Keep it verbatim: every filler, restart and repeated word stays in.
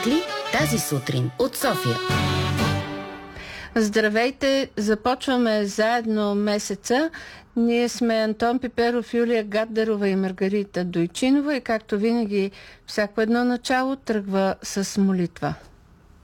Кли тази сутрин от София. Здравейте! Започваме заедно месеца. Ние сме Антон Пиперов, Юлия Гаддарова и Маргарита Дойчинова и както винаги всяко едно начало тръгва с молитва.